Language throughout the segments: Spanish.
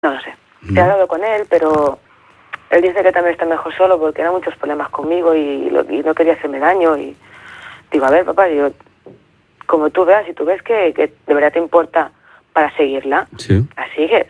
No lo sé. He hablado con él, pero él dice que también está mejor solo porque eran muchos problemas conmigo y no quería hacerme daño. Y digo, a ver, papá, digo, como tú veas, si tú ves que de verdad te importa para seguirla, Sí. la sigues.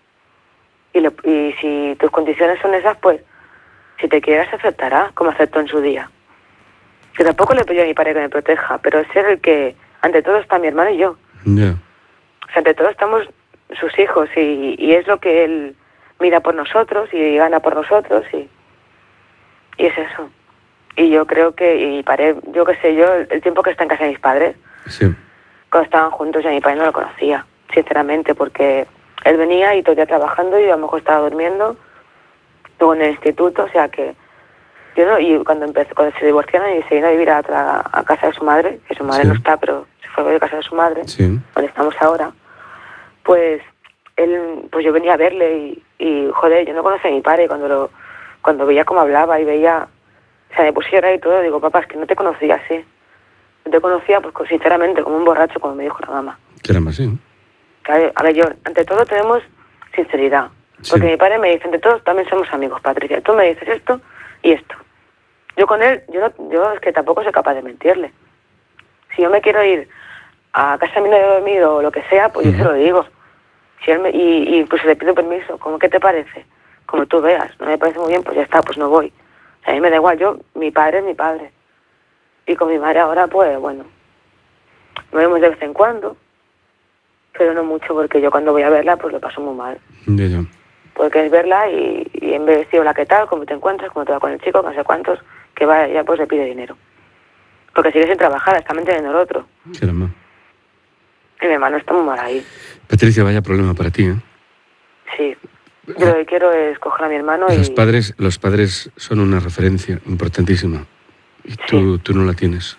Y si tus condiciones son esas, pues, si te quieres, aceptará, como aceptó en su día. Que tampoco le pido a mi padre que me proteja, pero es ser el que, ante todo, está mi hermano y yo. Ya. O sea, ante todo estamos sus hijos y es lo que él mira por nosotros y gana por nosotros y es eso. Y yo creo que, y paré, yo qué sé, yo el tiempo que está en casa de mis padres, Sí. cuando estaban juntos, ya mi padre no lo conocía, sinceramente, porque él venía y todo el día trabajando y a lo mejor estaba durmiendo, luego en el instituto, o sea que yo no, y cuando se divorciaron y se vino a vivir a casa de su madre, que su madre Sí. no está, pero se fue a vivir a casa de su madre, Sí. donde estamos ahora, pues él, pues yo venía a verle y joder, yo no conocía a mi padre cuando veía cómo hablaba y veía, o sea, me pusiera y todo, digo, papá, es que no te conocía así. No te conocía, pues sinceramente, como un borracho, como me dijo la mamá. Que era más así, ¿no? A ver, yo, ante todo tenemos sinceridad. Porque Sí. mi padre me dice, ante todos también somos amigos, Patricia. Tú me dices esto y esto. Yo con él, yo es que tampoco soy capaz de mentirle. Si yo me quiero ir a casa de mi novio dormido o lo que sea, pues yo se lo digo. Si él y incluso le pido permiso, ¿cómo que te parece? Como tú veas, no me parece muy bien, pues ya está, pues no voy. O sea, a mí me da igual, mi padre es mi padre. Y con mi madre ahora, pues bueno, nos vemos de vez en cuando, pero no mucho, porque yo cuando voy a verla, pues lo paso muy mal. Ya, ya. Porque es verla y en vez de decir, hola, ¿qué tal? ¿Cómo te encuentras? ¿Cómo te va con el chico? No sé cuántos, que va, ya pues le pide dinero. Porque sigue sin trabajar, está manteniendo el otro. Que era más. Y mi hermano está muy mal ahí. Patricia, vaya problema para ti, ¿eh? Sí. Yo lo que quiero es coger a mi hermano y... Los padres son una referencia importantísima. Y tú no la tienes.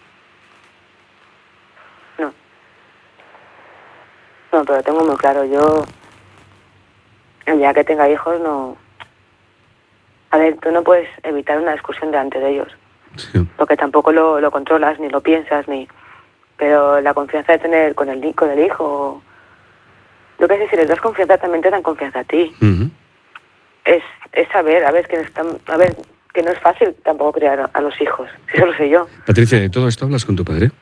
No. No, pero tengo muy claro, yo... El día que tenga hijos, no... A ver, tú no puedes evitar una discusión delante de ellos. Sí. Porque tampoco lo controlas, ni lo piensas, ni... Pero la confianza de tener con el hijo... Yo qué sé, si les das confianza, también te dan confianza a ti. Uh-huh. Es saber, que no es fácil tampoco criar a los hijos. Si eso lo sé yo. Patricia, ¿de todo esto hablas con tu padre?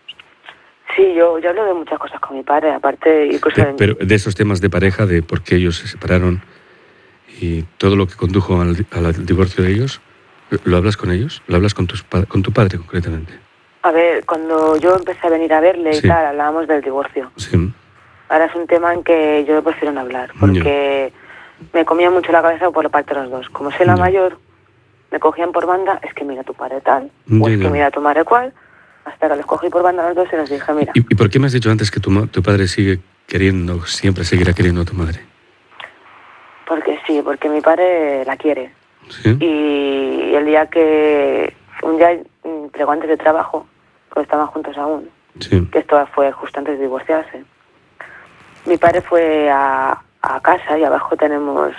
Sí, yo hablo de muchas cosas con mi padre, aparte incluso... Pero de esos temas de pareja, de por qué ellos se separaron y todo lo que condujo al divorcio de ellos, ¿lo hablas con ellos? ¿Lo hablas con tu padre concretamente? A ver, cuando yo empecé a venir a verle y tal, hablábamos del divorcio. Sí. Ahora es un tema en que yo prefiero no hablar, porque me comía mucho la cabeza por parte de los dos. Como soy la mayor, me cogían por banda, es que mira tu padre tal, o es que mira tu madre cual, hasta que les cogí por banda a los dos y les dije, mira... ¿Y por qué me has dicho antes que tu padre siempre seguirá queriendo a tu madre? Porque sí, porque mi padre la quiere. ¿Sí? Y el día que... Un día, pero antes de trabajo, cuando estaban juntos aún, que esto fue justo antes de divorciarse, mi padre fue a casa y abajo tenemos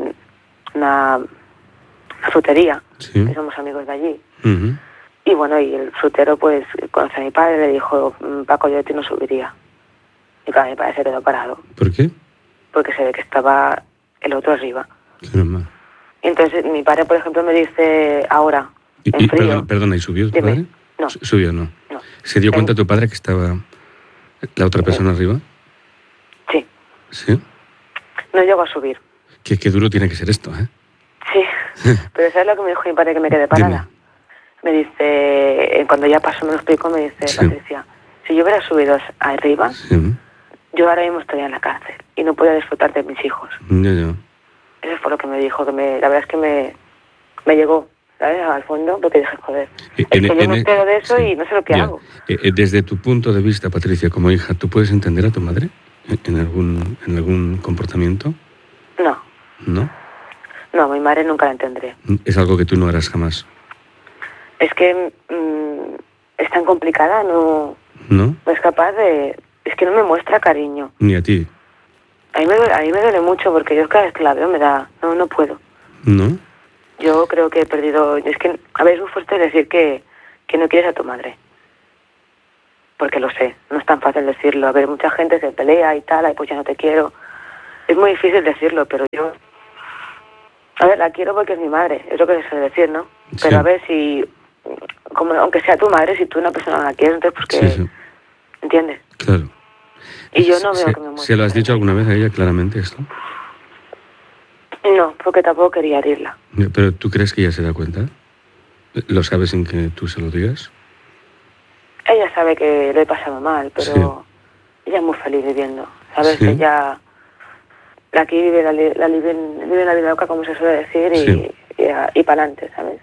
una frutería, que somos amigos de allí. Uh-huh. Y bueno, y el frutero pues conoce a mi padre y le dijo, Paco, yo de ti no subiría. Y claro, mi padre se quedó parado. ¿Por qué? Porque se ve que estaba el otro arriba. Qué normal. Entonces mi padre, por ejemplo, me dice ahora, en frío... Perdona, ¿y subió tu padre? No. ¿Subió no? No. ¿Se dio cuenta tu padre que estaba la otra persona arriba? Sí. ¿Sí? No llegó a subir. Qué duro tiene que ser esto, ¿eh? Sí, pero ¿sabes lo que me dijo mi padre que me quedé parada? Dime. Me dice, cuando ya pasó, me lo explicó, me dice, Patricia, si yo hubiera subido arriba, yo ahora mismo estaría en la cárcel y no podía disfrutar de mis hijos. Ya. Eso fue lo que me dijo, la verdad es que me llegó, ¿sabes? Al fondo, porque dije, joder, es que yo me entero de eso y no sé lo que hago. Desde tu punto de vista, Patricia, como hija, ¿tú puedes entender a tu madre en algún comportamiento? No. ¿No? No, mi madre nunca la entenderé. Es algo que tú no harás jamás. Es que es tan complicada, no es capaz de... Es que no me muestra cariño. Ni a ti. A mí me duele mucho porque yo cada vez que la veo me da... No puedo. ¿No? Yo creo que he perdido... Es que, a ver, es muy fuerte decir que no quieres a tu madre. Porque lo sé, no es tan fácil decirlo. A ver, mucha gente se pelea y tal, ay, pues ya no te quiero. Es muy difícil decirlo, pero yo... A ver, la quiero porque es mi madre, es lo que se suele decir, ¿no? Pero Sí. a ver, si... Como, aunque sea tu madre, si tú una persona no la quieres, entonces pues que... Sí. ¿Entiendes? Claro. Y yo no veo que me ¿Se muestre lo has dicho cariño. alguna vez a ella claramente esto? No, porque tampoco quería herirla. ¿Pero tú crees que ella se da cuenta? ¿Lo sabes sin que tú se lo digas? Ella sabe que lo he pasado mal, pero ella es muy feliz viviendo, ¿sabes? Sí. Ella aquí vive vive la vida loca, como se suele decir, Sí. y para adelante, ¿sabes?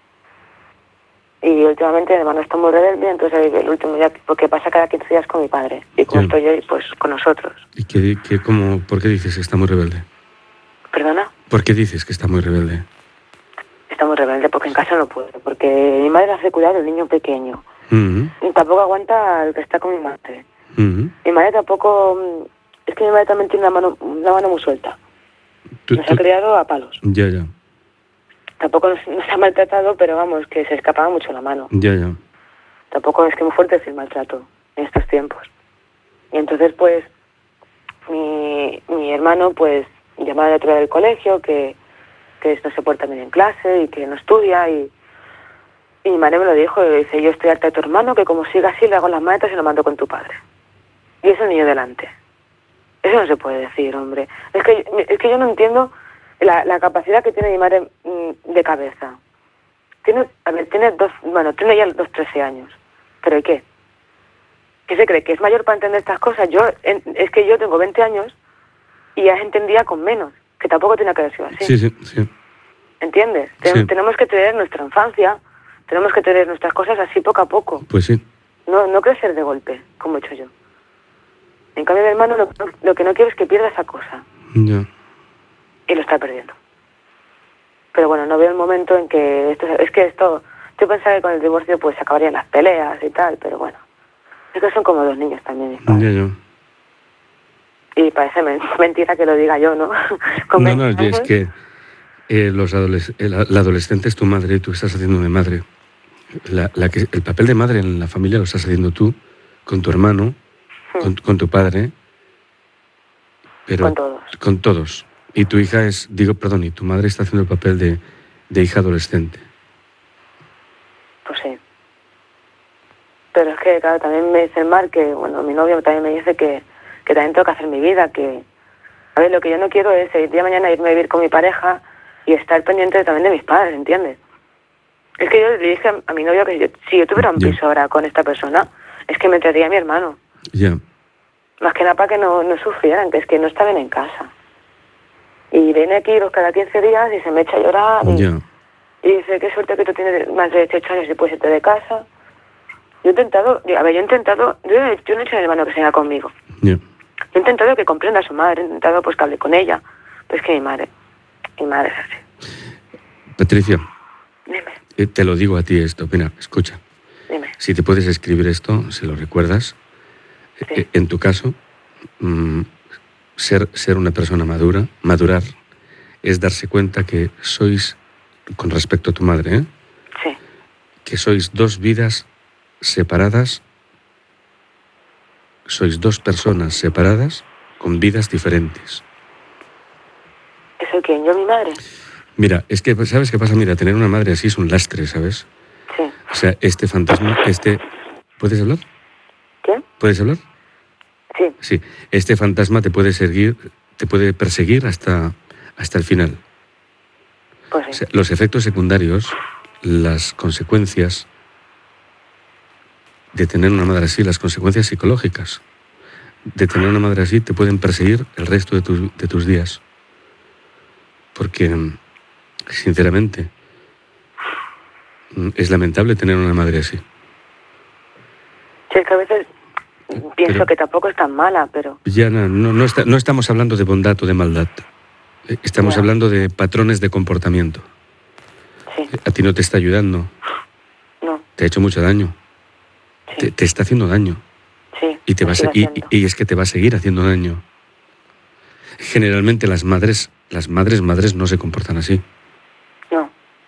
Y últimamente mi hermano está muy rebelde, entonces el último día, porque pasa cada 15 días con mi padre, y como Sí. estoy yo, pues con nosotros. ¿Y por qué dices que está muy rebelde? ¿Perdona? ¿Por qué dices que está muy rebelde? Está muy rebelde porque en casa no puede, porque mi madre hace cuidar del niño pequeño. Mm, Y tampoco aguanta al que está con mi madre. mm. Mi madre tampoco... Es que mi madre también tiene una mano muy suelta. Nos ha criado a palos. Ya, ya. Tampoco nos ha maltratado, pero vamos, que se escapaba mucho la mano. Ya, ya. Tampoco es que muy fuerte es el maltrato en estos tiempos. Y entonces, pues, mi hermano, pues, llamaba a la directora del colegio, que no se porta bien en clase y que no estudia. Y mi madre me lo dijo, y dice, yo estoy harta de tu hermano, que como siga así, le hago las maletas y lo mando con tu padre. Y es el niño delante. Eso no se puede decir, hombre. Es que yo no entiendo la capacidad que tiene mi madre de cabeza. Tiene ya los 13 años. ¿Pero y qué? ¿Qué se cree? ¿Que es mayor para entender estas cosas? Es que yo tengo 20 años y ya entendía con menos, que tampoco tenía que haber sido así. Sí. ¿Entiendes? Sí. Tenemos que tener nuestra infancia, tenemos que tener nuestras cosas así poco a poco. Pues sí. No crecer de golpe, como he hecho yo. En cambio, mi hermano lo que no quiero es que pierda esa cosa. Ya. Y lo está perdiendo. Pero bueno, no veo el momento en que yo pensaba que con el divorcio pues acabarían las peleas y tal, pero bueno, es que son como dos niños también mis padres. Ya. Y parece mentira que lo diga yo, ¿no? No, es que la adolescente es tu madre y tú estás haciendo de madre. El papel de madre en la familia lo estás haciendo tú, con tu hermano, con tu padre, pero con todos. Con todos. Y tu hija y tu madre está haciendo el papel de hija adolescente. Pues sí. Pero es que, claro, también me dice el Mar que, bueno, mi novio también me dice que también tengo que hacer mi vida, que... A ver, lo que yo no quiero es el día de mañana irme a vivir con mi pareja y estar pendiente también de mis padres, ¿entiendes? Es que yo le dije a mi novio que si yo tuviera un piso ahora con esta persona, es que me traería a mi hermano. Ya. Más que nada para que no sufrieran, que es que no está bien en casa. Y viene aquí cada 15 días y se me echa a llorar y dice, qué suerte que tú tienes más de 18 años y puedes irte de casa. Yo he intentado, yo no he hecho el hermano que se venga conmigo. Yeah. Yo he intentado que comprenda a su madre, he intentado pues que hable con ella. Pero es que mi madre es así. Patricia, Dime. Te lo digo a ti esto, mira, escucha. Dime. Si te puedes escribir esto, se lo recuerdas. Sí. En tu caso, ser una persona madurar, es darse cuenta que sois, con respecto a tu madre, Sí. que sois dos vidas separadas, sois dos personas separadas con vidas diferentes. ¿Eso quién? ¿Yo, mi madre? Mira, es que, ¿sabes qué pasa? Mira, tener una madre así es un lastre, ¿sabes? Sí. O sea, este fantasma, ¿Puedes hablar? ¿Qué? ¿Puedes hablar? Sí. Sí, este fantasma te puede perseguir hasta el final. Pues sí. O sea, los efectos secundarios, las consecuencias de tener una madre así, las consecuencias psicológicas de tener una madre así te pueden perseguir el resto de tus días. Porque, sinceramente, es lamentable tener una madre así. Sí, es que a veces pienso que tampoco es tan mala, pero... Ya no estamos hablando de bondad o de maldad. Estamos hablando de patrones de comportamiento. Sí. A ti no te está ayudando. No. Te ha hecho mucho daño. Sí. Te está haciendo daño. Sí. Y es que te va a seguir haciendo daño. Generalmente las madres no se comportan así. No.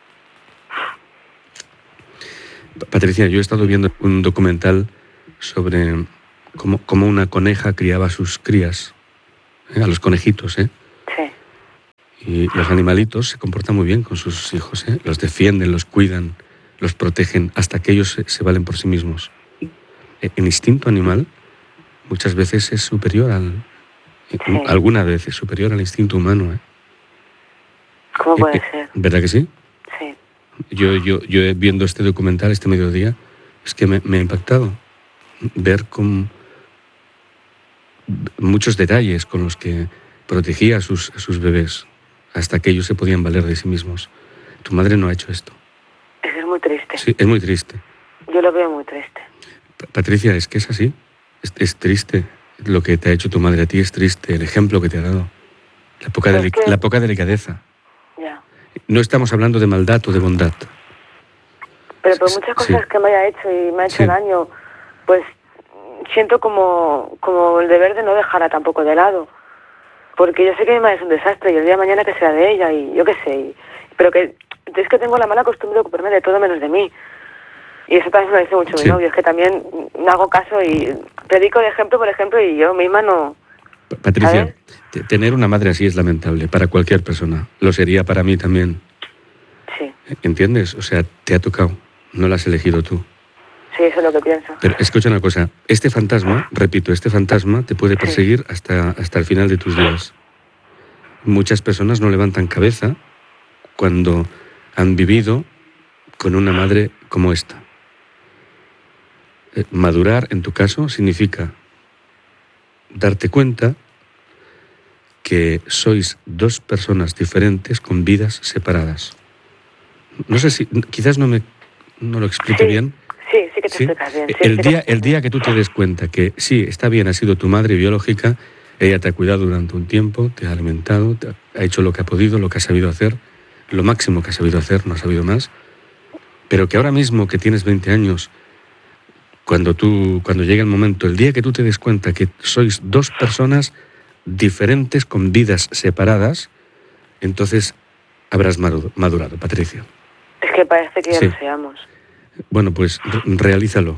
Patricia, yo he estado viendo un documental sobre cómo una coneja criaba a sus crías. a los conejitos, ¿eh? Sí. Y los animalitos se comportan muy bien con sus hijos, ¿eh? Los defienden, los cuidan, los protegen, hasta que ellos se valen por sí mismos. El instinto animal muchas veces es superior Sí. alguna vez es superior al instinto humano, ¿eh? ¿Cómo puede ser? ¿Verdad que sí? Sí. Yo viendo este documental este mediodía, es que me ha impactado ver con muchos detalles con los que protegía a sus bebés hasta que ellos se podían valer de sí mismos. Tu madre no ha hecho esto. Eso es muy triste. Sí, es muy triste. Yo lo veo muy triste. Patricia, es que es así. Es triste. Lo que te ha hecho tu madre a ti es triste. El ejemplo que te ha dado. La poca delicadeza. Ya. No estamos hablando de maldad o de bondad. Pero por muchas cosas que me haya hecho y me ha hecho daño, pues siento como el deber de no dejarla tampoco de lado. Porque yo sé que mi madre es un desastre y el día de mañana que sea de ella y yo qué sé. Pero que es que tengo la mala costumbre de ocuparme de todo menos de mí. Y eso también me lo dice mucho mi novio. Es que también no hago caso y predico de ejemplo por ejemplo y yo misma no... Patricia, tener una madre así es lamentable para cualquier persona. Lo sería para mí también. Sí. ¿Entiendes? O sea, te ha tocado. No la has elegido tú. Sí, eso es lo que pienso. Pero escucha una cosa. Este fantasma, repito, este fantasma te puede perseguir hasta el final de tus días. Muchas personas no levantan cabeza cuando han vivido con una madre como esta. Madurar, en tu caso, significa darte cuenta que sois dos personas diferentes con vidas separadas. No sé si, quizás no lo explique bien. Sí que te explicas bien. El día que tú te des cuenta que sí, está bien, ha sido tu madre biológica, ella te ha cuidado durante un tiempo, te ha alimentado, ha hecho lo que ha podido, lo que ha sabido hacer, lo máximo que ha sabido hacer, no ha sabido más, pero que ahora mismo que tienes 20 años, cuando llegue el momento, el día que tú te des cuenta que sois dos personas diferentes con vidas separadas, entonces habrás madurado, Patricia. Es que parece que ya lo seamos. Bueno, pues realízalo.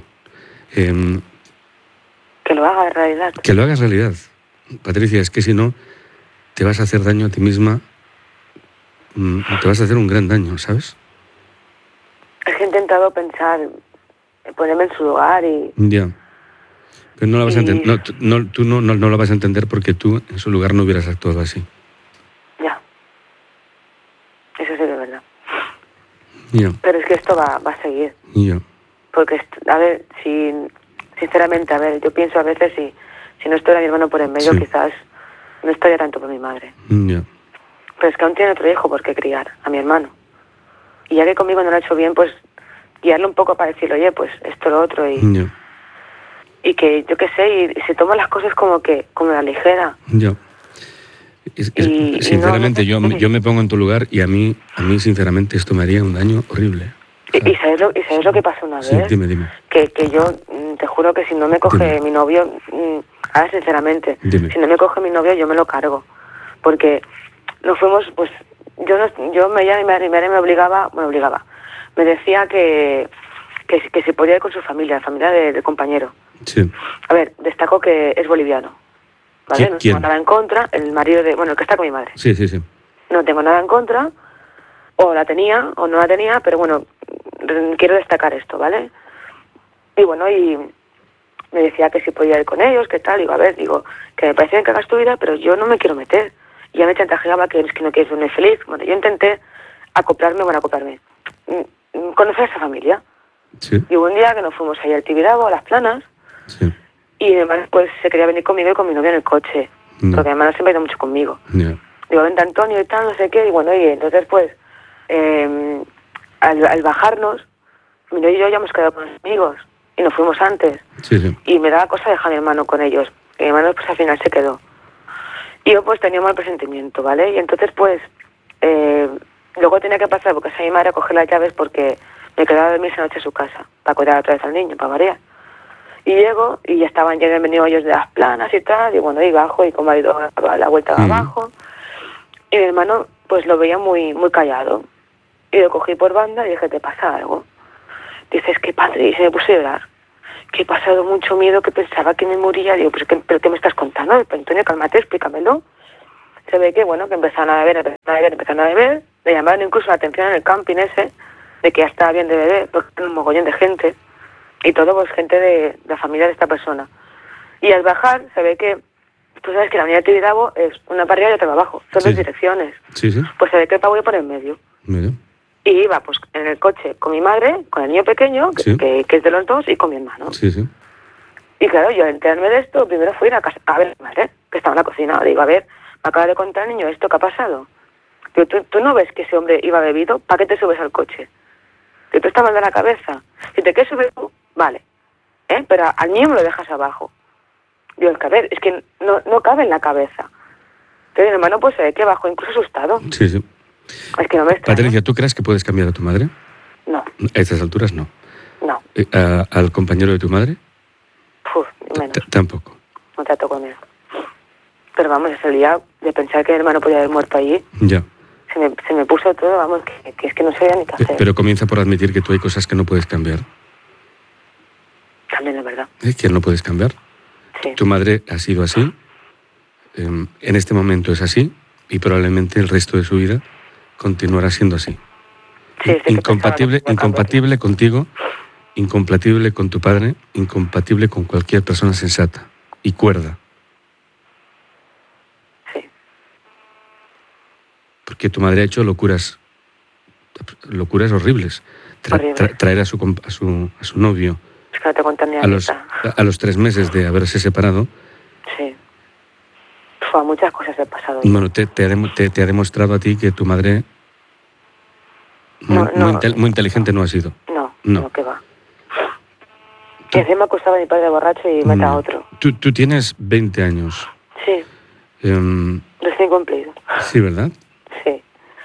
Que lo haga realidad. Que lo hagas realidad. Patricia, es que si no, te vas a hacer daño a ti misma, te vas a hacer un gran daño, ¿sabes? Es que he intentado pensar, ponerme en su lugar y... Ya. Pero no lo vas a entender. Tú no lo vas a entender porque tú en su lugar no hubieras actuado así. Ya. Eso sí que es verdad. Ya. Pero es que esto va a seguir. Ya. Porque, a ver, sinceramente, yo pienso a veces si no estuviera mi hermano por en medio, quizás no estaría tanto por mi madre. Ya. Pero es que aún tiene otro hijo por qué criar, a mi hermano. Y ya que conmigo no lo ha hecho bien, pues guiarlo un poco para decirle, oye, pues esto, lo otro, y que, yo qué sé, y se toma las cosas como la ligera. Ya. Sinceramente, yo me pongo en tu lugar y a mí sinceramente esto me haría un daño horrible. ¿Y sabes lo que pasó una vez? Sí, dime. Que yo, te juro que si no me coge mi novio, ahora sinceramente, si no me coge mi novio yo me lo cargo. Porque nos fuimos, pues, mi madre me obligaba, me decía que se podía ir con su familia, la familia del compañero. Sí. A ver, destaco que es boliviano, ¿vale? ¿Quién? No tengo nada en contra, el marido el que está con mi madre. Sí. No tengo nada en contra, o la tenía, o no la tenía, pero bueno, quiero destacar esto, ¿vale? Y bueno, y me decía que si podía ir con ellos, que tal, que me parece bien que hagas tu vida, pero yo no me quiero meter. Y ya me chantajeaba que es que no quieres verme feliz. Bueno, yo intenté acoplarme, conocer a esa familia. Sí. Y hubo un día que nos fuimos ahí al Tibidabo, a Las Planas, sí. Y además pues se quería venir conmigo y con mi novio en el coche, porque además siempre ha ido mucho conmigo. Digo, vente Antonio y tal, no sé qué, y bueno, y entonces pues al bajarnos, mi novio y yo ya hemos quedado con los amigos y nos fuimos antes. Sí. Y me daba cosa dejar a mi hermano con ellos, y mi hermano pues al final se quedó. Y yo pues tenía mal presentimiento, ¿vale? Y entonces pues luego tenía que pasar porque a mi madre a coger las llaves porque me quedaba a dormir esa noche a su casa, para cuidar otra vez al niño, para variar. Y llego y ya estaban ya venido ellos de Las Planas y tal, y bueno, y bajo y como ha ido a la vuelta de abajo. Y mi hermano pues lo veía muy muy callado. Y lo cogí por banda y dije, ¿te pasa algo? Dice, es que padre, y se me puso a llorar. que he pasado mucho miedo, que pensaba que me moría. Digo, ¿pero qué me estás contando? Antonio, cálmate, explícamelo. Se ve que, bueno, que empezaron a beber. Le llamaron incluso la atención en el camping ese, de que ya estaba bien de beber, porque era un mogollón de gente. Y todo, pues, gente de la familia de esta persona. Y al bajar, se ve que, tú sabes que la unidad de Tibidabo es una para arriba y otra para abajo. Son Sí. dos direcciones. Sí, sí. Pues se ve que el pavo iba por el medio. Mira. Y iba, pues, en el coche con mi madre, con el niño pequeño, Sí. que es de los dos, y con mi hermano. Sí, sí. Y claro, yo al enterarme de esto, primero fui a ir a casa, a ver a mi madre, que estaba en la cocina. Digo, a ver, me acaba de contar el niño esto, ¿qué ha pasado? Digo, ¿tú no ves que ese hombre iba bebido? ¿Para qué te subes al coche? Digo, tú estás mal de la cabeza. Si te quieres subir tú, vale. Pero al niño me lo dejas abajo. Digo, es que a ver, es que no cabe en la cabeza. Entonces mi hermano pues se ve que bajó incluso asustado. Sí, sí. Es que no me extraña. Patricia, ¿tú crees que puedes cambiar a tu madre? No, A estas alturas no. no. ¿Al compañero de tu madre? Menos. Tampoco. No trato con él. Pero vamos, ese día de pensar que mi hermano podía haber muerto allí, Ya. se me puso todo, vamos, que es que no sabía ni qué hacer. Pero comienza por admitir que tú hay cosas que no puedes cambiar. También es verdad. Que no puedes cambiar. Sí. Tu madre ha sido así, en este momento es así, y probablemente el resto de su vida continuará siendo así. Sí, sí que Incompatible, pensaba que podía incompatible contigo, incompatible con tu padre, incompatible con cualquier persona sensata y cuerda. Sí. Porque tu madre ha hecho locuras horribles. Horribles. Traer a su novio Es que no te cuento ni a los 3 meses de haberse separado. Sí. Muchas cosas he pasado. Bueno, te ha demostrado a ti que tu madre muy inteligente no ha sido. No, que va. Y encima acusaba a mi padre borracho y mata a otro. Tú tienes 20 años. Sí. Recién cumplido. Sí, ¿verdad? Sí.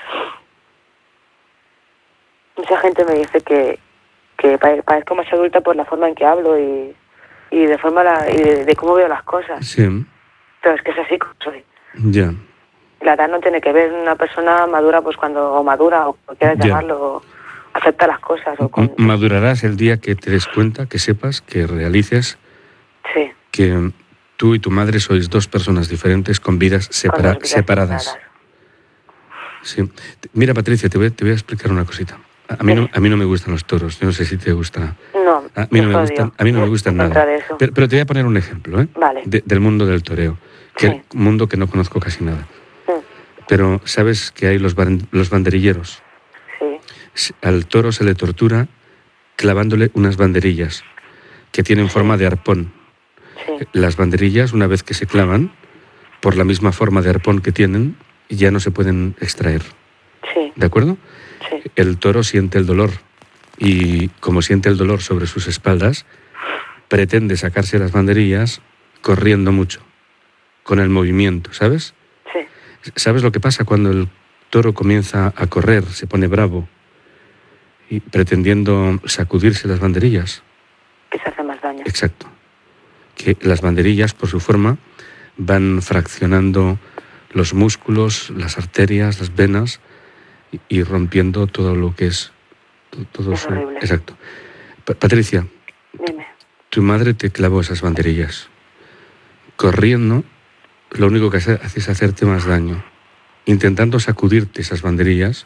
Mucha gente me dice que parezco más adulta por la forma en que hablo y de cómo veo las cosas. Sí. Pero es que es así como soy. Ya. La edad no tiene que ver. Una persona madura, pues o quieras llamarlo, acepta las cosas. Madurarás el día que te des cuenta, que sepas, que realices sí. que tú y tu madre sois dos personas diferentes con vidas separadas. Sí. Mira, Patricia, te voy a explicar una cosita. A mí no me gustan los toros. Yo no sé si te gustan. No, a mí no me gustan nada. Pero te voy a poner un ejemplo, Vale. Del mundo del toreo, que es un mundo que no conozco casi nada. Pero sabes que hay los banderilleros. Sí. Al toro se le tortura clavándole unas banderillas que tienen forma de arpón. Sí. Las banderillas, una vez que se clavan, por la misma forma de arpón que tienen, ya no se pueden extraer. Sí. ¿De acuerdo? Sí. El toro siente el dolor y, como siente el dolor sobre sus espaldas, pretende sacarse las banderillas corriendo mucho, con el movimiento, ¿sabes? Sí. ¿Sabes lo que pasa cuando el toro comienza a correr, se pone bravo y pretendiendo sacudirse las banderillas? Que se hace más daño. Exacto. Que las banderillas, por su forma, van fraccionando los músculos, las arterias, las venas y rompiendo todo lo que es todo es horrible. Exacto. Patricia, dime. Tu madre te clavó esas banderillas. Corriendo, lo único que hace es hacerte más daño. Intentando sacudirte esas banderillas,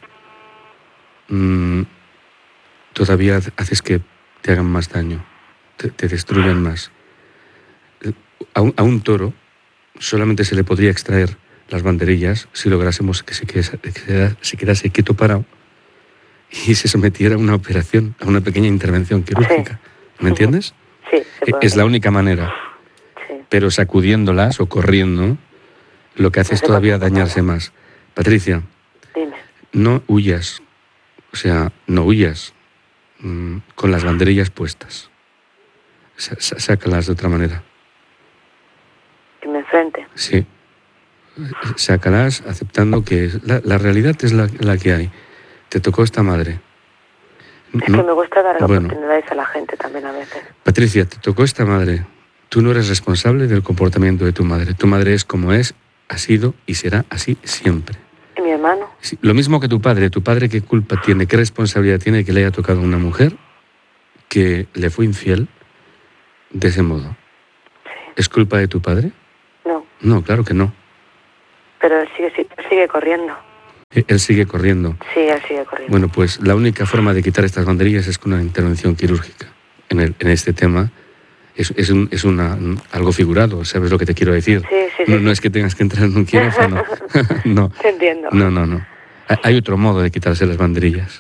todavía haces que te hagan más daño, te destruyan más. A un toro solamente se le podría extraer las banderillas si lográsemos que se quedase quieto parado y se sometiera a una operación, a una pequeña intervención quirúrgica. Sí. ¿Me entiendes? Sí. Es la única manera. Sí. Pero sacudiéndolas o corriendo, lo que hace es todavía dañarse más. Patricia, dime. no huyas. O sea, no huyas con las banderillas puestas. Sácalas de otra manera. Que me enfrente. Sí. Sácalas aceptando que la realidad es la que hay. Te tocó esta madre. Es que me gusta dar oportunidades a la gente también a veces. Patricia, te tocó esta madre. Tú no eres responsable del comportamiento de tu madre. Tu madre es como es, ha sido y será así siempre. ¿Y mi hermano? Sí, lo mismo que tu padre. ¿Tu padre qué culpa tiene, qué responsabilidad tiene que le haya tocado a una mujer que le fue infiel de ese modo. Sí. ¿Es culpa de tu padre? No, No, claro que no. pero él sigue corriendo. Él sigue corriendo. Sí, él sigue corriendo. Bueno, pues la única forma de quitar estas banderillas es con una intervención quirúrgica. En este tema es algo figurado, ¿sabes lo que te quiero decir? Sí. No es que tengas que entrar en un quirófano. No. Te entiendo. No. Hay otro modo de quitarse las banderillas.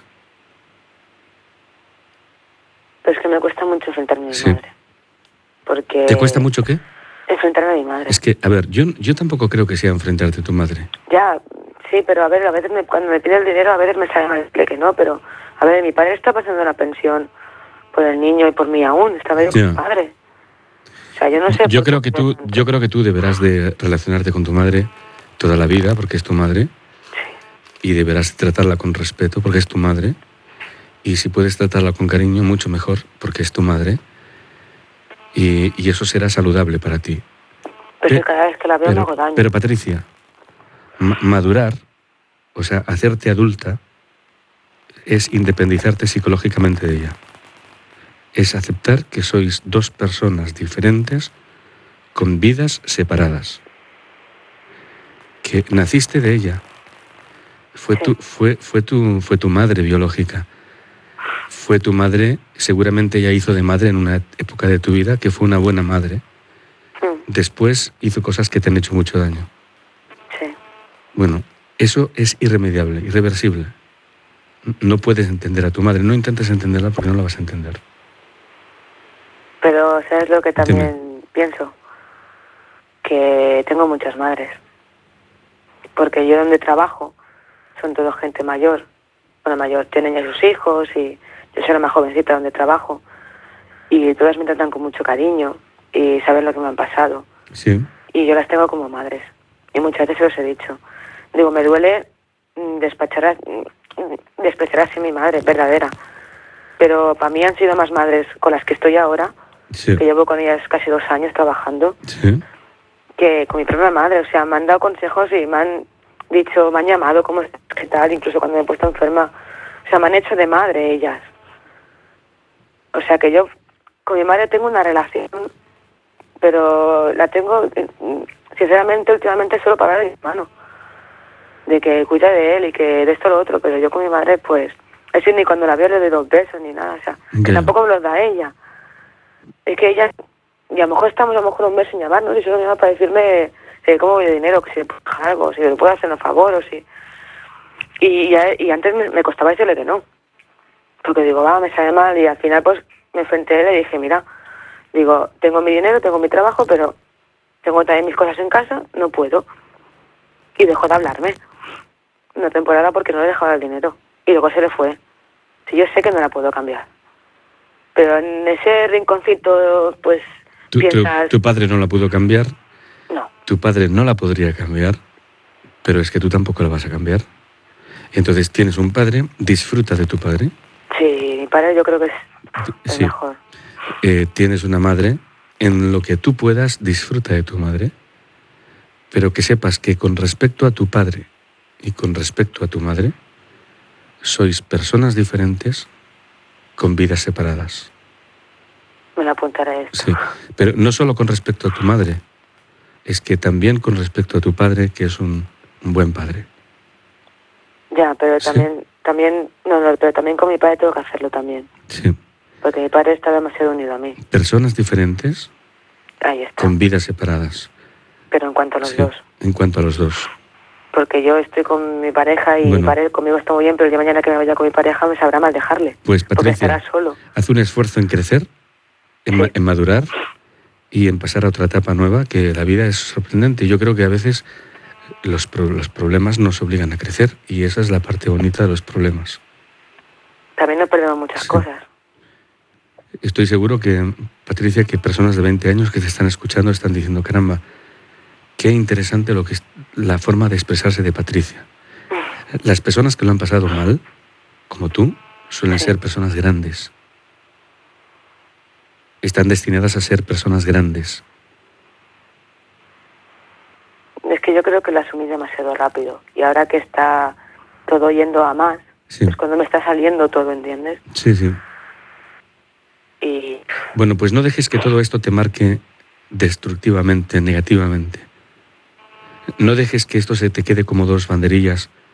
Pero es que me cuesta mucho enfrentarme a mi madre. Porque... ¿Te cuesta mucho qué? Enfrentarme a mi madre. Es que, a ver, yo tampoco creo que sea enfrentarte a tu madre. Ya, sí, pero a ver, a veces cuando me pide el dinero, a veces me sale mal decirle que no, pero a ver, mi padre está pasando la pensión por el niño y por mí aún, estaba yo con mi padre. O sea, yo no sé... Yo creo que tú deberás de relacionarte con tu madre toda la vida, porque es tu madre, y deberás tratarla con respeto, porque es tu madre, y si puedes tratarla con cariño, mucho mejor, porque es tu madre, y eso será saludable para ti. Pero cada vez que la veo me hago daño. Pero Patricia, madurar, o sea, hacerte adulta, es independizarte psicológicamente de ella. Es aceptar que sois dos personas diferentes con vidas separadas. Que naciste de ella. Fue tu madre biológica. Fue tu madre, seguramente ella hizo de madre en una época de tu vida que fue una buena madre. Después hizo cosas que te han hecho mucho daño. Sí. Bueno, eso es irremediable, irreversible. No puedes entender a tu madre. No intentes entenderla porque no la vas a entender. Pero, ¿sabes lo que también pienso? Que tengo muchas madres. Porque yo donde trabajo son toda gente mayor. Bueno, mayor, tienen ya sus hijos y yo soy la más jovencita donde trabajo. Y todas me tratan con mucho cariño y saben lo que me han pasado. Sí. Y yo las tengo como madres. Y muchas veces os he dicho. Digo, me duele despreciar así a mi madre, verdadera. Pero para mí han sido más madres con las que estoy ahora, que llevo con ellas casi 2 años trabajando, que con mi propia madre. O sea, me han dado consejos y me han dicho, me han llamado, ¿cómo estás? ¿Qué tal? Incluso cuando me he puesto enferma. O sea, me han hecho de madre ellas. O sea, que yo con mi madre tengo una relación, pero la tengo, sinceramente, últimamente solo para ver a mi hermano. De que cuida de él y que de esto lo otro, pero yo con mi madre, pues, es decir, ni cuando la veo le doy 2 besos ni nada, o sea, que tampoco me los da ella. Es que ella, y a lo mejor estamos a lo mejor un mes sin llamarnos y solo me llama para decirme cómo voy de dinero, que si le puedo dejar algo, si le puedo hacer un favor o si... Y antes me costaba decirle que no, porque digo, me sale mal, y al final pues me enfrenté a él y le dije, mira, digo, tengo mi dinero, tengo mi trabajo, pero tengo también mis cosas en casa, no puedo. Y dejó de hablarme una temporada porque no le dejaba el dinero. Y luego se le fue. Si yo sé que no la puedo cambiar. Pero en ese rinconcito, pues, piensas... ¿Tu padre no la pudo cambiar? No. Tu padre no la podría cambiar, pero es que tú tampoco la vas a cambiar. Entonces tienes un padre, disfruta de tu padre. Sí, mi padre yo creo que es mejor. Tienes una madre, en lo que tú puedas, disfruta de tu madre. Pero que sepas que con respecto a tu padre y con respecto a tu madre, sois personas diferentes con vidas separadas. Me lo apuntaré esto. Sí, pero no solo con respecto a tu madre, es que también con respecto a tu padre, que es un buen padre. Ya, pero también, pero también con mi padre tengo que hacerlo también. Sí. Porque mi padre está demasiado unido a mí. Personas diferentes, ahí está, con vidas separadas. Pero en cuanto a los dos. En cuanto a los dos. Porque yo estoy con mi pareja y mi pareja conmigo está muy bien, pero el día de mañana que me vaya con mi pareja me sabrá mal dejarle. Pues Patricia, porque estará solo. Haz un esfuerzo en crecer, en madurar y en pasar a otra etapa nueva, que la vida es sorprendente. Yo creo que a veces los problemas nos obligan a crecer y esa es la parte bonita de los problemas. También nos perdemos muchas cosas. Estoy seguro que, Patricia, que personas de 20 años que te están escuchando están diciendo, caramba, qué interesante lo que es la forma de expresarse de Patricia. Las personas que lo han pasado mal, como tú, suelen ser personas grandes. Están destinadas a ser personas grandes. Es que yo creo que lo asumí demasiado rápido. Y ahora que está todo yendo a más, es cuando me está saliendo todo, ¿entiendes? Sí, sí. Y Bueno, pues no dejes que todo esto te marque destructivamente, negativamente. No dejes que esto se te quede como dos banderillas